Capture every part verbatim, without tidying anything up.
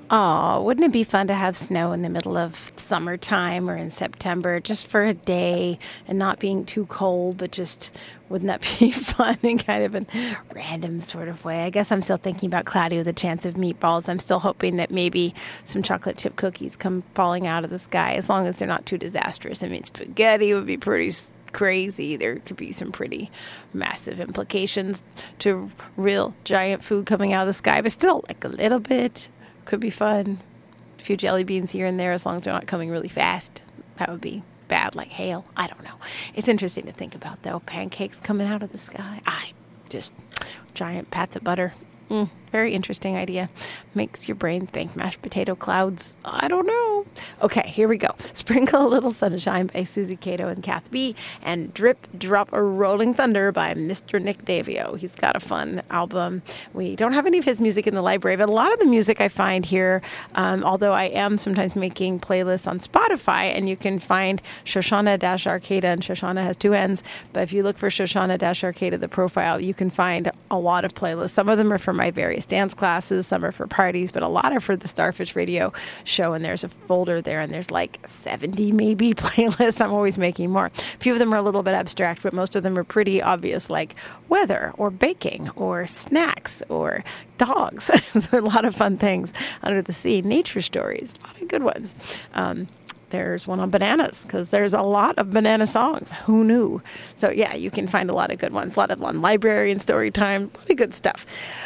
Oh, wouldn't it be fun to have snow in the middle of summertime or in September just for a day and not being too cold, but just wouldn't that be fun in kind of a random sort of way? I guess I'm still thinking about cloudy with a chance of meatballs. I'm still hoping that maybe some chocolate chip cookies come falling out of the sky, as long as they're not too disastrous. I mean, spaghetti would be pretty s- crazy. There could be some pretty massive implications to real giant food coming out of the sky, but still like a little bit. Could be fun. A few jelly beans here and there, as long as they're not coming really fast. That would be bad, like hail. I don't know. It's interesting to think about, though. Pancakes coming out of the sky. I just, giant pats of butter. Mm, very interesting idea. Makes your brain think mashed potato clouds. I don't know. Okay, here we go. Sprinkle a Little Sunshine by Susie Cato and Kath B. And Drip Drop a Rolling Thunder by Mister Nick Davio. He's got a fun album. We don't have any of his music in the library, but a lot of the music I find here, um, although I am sometimes making playlists on Spotify, and you can find Shoshana-Arcada, and Shoshana has two N's, but if you look for Shoshana-Arcada, the profile, you can find a lot of playlists. Some of them are from my various dance classes, some are for parties, but a lot are for the Starfish Radio show, and there's a folder there, and there's like seventy maybe playlists. I'm always making more. A few of them are a little bit abstract, but most of them are pretty obvious, like weather or baking or snacks or dogs. So a lot of fun things under the sea. Nature stories, a lot of good ones. Um, There's one on bananas, because there's a lot of banana songs. Who knew? So, yeah, you can find a lot of good ones. A lot of on library and story time. A lot of good stuff.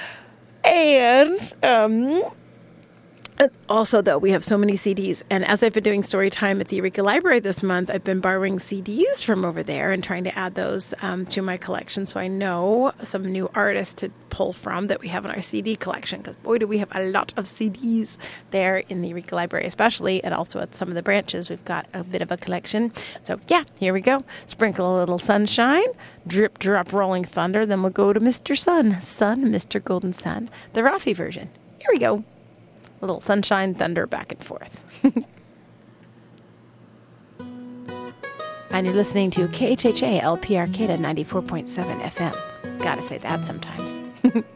And um, also, though, we have so many C Ds. And as I've been doing story time at the Eureka Library this month, I've been borrowing C Ds from over there and trying to add those um, to my collection. So I know some new artists to pull from that we have in our C D collection, because boy, do we have a lot of C Ds there in the Eureka Library, especially, and also at some of the branches. We've got a bit of a collection. So yeah, here we go. Sprinkle a Little Sunshine, Drip Drop Rolling Thunder, then we'll go to Mister Sun, Sun, Mister Golden Sun, the Rafi version. Here we go. A little sunshine, thunder, back and forth. And you're listening to K H H A L P Arcata ninety-four point seven F M. Gotta say that sometimes.